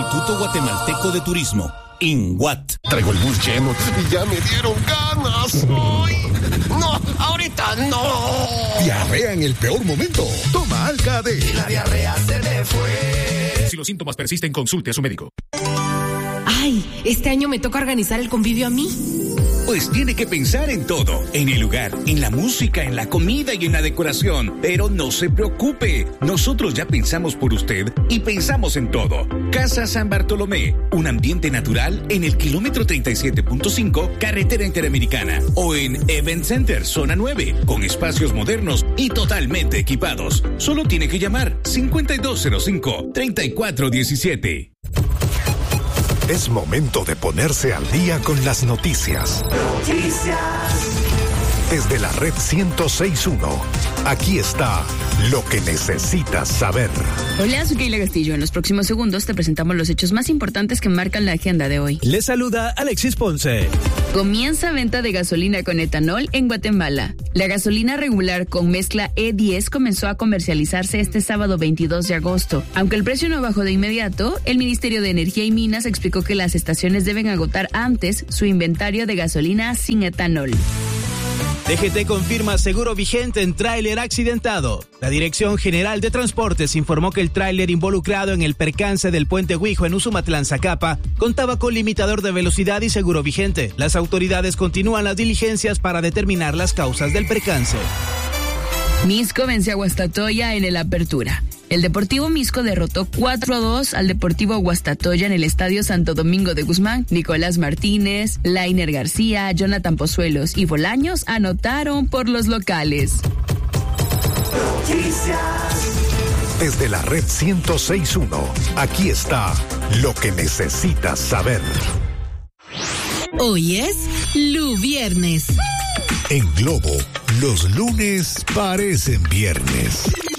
Instituto Guatemalteco de Turismo, INGUAT. Traigo el bus lleno y ya me dieron ganas. ¡Ay! ¡No! ¡Ahorita no! Diarrea en el peor momento. Toma Alka-D. Y la diarrea se me fue. Si los síntomas persisten, consulte a su médico. ¡Ay! Este año me toca organizar el convivio a mí. Pues tiene que pensar en todo, en el lugar, en la música, en la comida y en la decoración. Pero no se preocupe, nosotros ya pensamos por usted y pensamos en todo. Casa San Bartolomé, un ambiente natural en el kilómetro 37.5, carretera interamericana. O en Event Center, zona 9, con espacios modernos y totalmente equipados. Solo tiene que llamar 5205-3417. Es momento de ponerse al día con las noticias. Desde la red 106.1, aquí está lo que necesitas saber. Hola, soy Keila Castillo. En los próximos segundos te presentamos los hechos más importantes que marcan la agenda de hoy. Les saluda Alexis Ponce. Comienza venta de gasolina con etanol en Guatemala. La gasolina regular con mezcla E10 comenzó a comercializarse este sábado 22 de agosto. Aunque el precio no bajó de inmediato, el Ministerio de Energía y Minas explicó que las estaciones deben agotar antes su inventario de gasolina sin etanol. DGT confirma seguro vigente en tráiler accidentado. La Dirección General de Transportes informó que el tráiler involucrado en el percance del puente Huijo en Usumatlán, Zacapa, contaba con limitador de velocidad y seguro vigente. Las autoridades continúan las diligencias para determinar las causas del percance. Misco vence a Guastatoya en el Apertura. El Deportivo Misco derrotó 4-2 al Deportivo Guastatoya en el Estadio Santo Domingo de Guzmán. Nicolás Martínez, Lainer García, Jonathan Pozuelos y Bolaños anotaron por los locales. Desde la red 106.1, aquí está lo que necesitas saber. Hoy es Viernes. En Globo, los lunes parecen viernes.